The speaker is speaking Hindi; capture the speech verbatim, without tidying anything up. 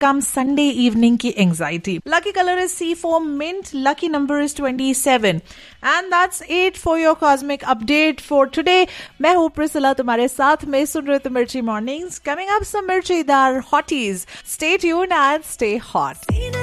कम संडे इवनिंग की anxiety. Lucky colour is C four mint, lucky number is twenty seven and that's it for your cosmic update for today. मैं हूँ प्रिसिला तुम्हारे साथ में, सुन रहे हो तो मिर्ची mornings. Coming up some मिर्चीदार हॉटीज, stay tuned and stay hot.